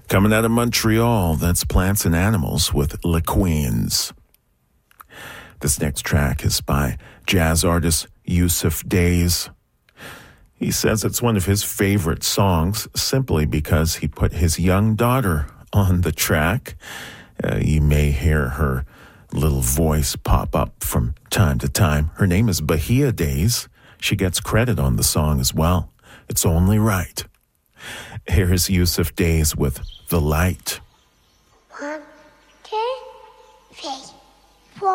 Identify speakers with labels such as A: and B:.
A: Coming out of Montreal, that's Plants and Animals with Le Queens. This next track is by jazz artist Yusuf Days. He says it's one of his favorite songs simply because he put his young daughter on the track. You may hear her little voice pop up from time to time. Her name is Bahia Days. She gets credit on the song as well. It's only right. Here's Yusuf Days with The Light.
B: 1,